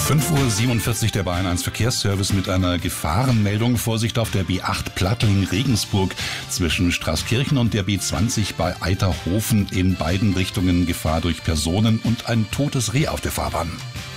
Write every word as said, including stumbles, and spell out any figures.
fünf Uhr siebenundvierzig der Bayern eins Verkehrsservice mit einer Gefahrenmeldung. Vorsicht auf der B acht Plattling-Regensburg zwischen Straßkirchen und der B zwanzig bei Eiterhofen. In beiden Richtungen Gefahr durch Personen und ein totes Reh auf der Fahrbahn.